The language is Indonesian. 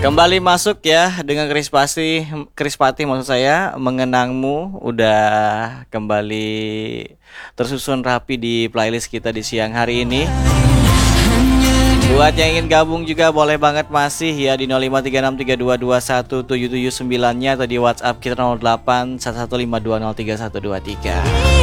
Kembali masuk ya dengan Krispati maksud saya, Mengenangmu udah kembali tersusun rapi di playlist kita di siang hari ini. Buat yang ingin gabung juga boleh banget masih ya di 053632217779 nya atau di WhatsApp kita 0811520323.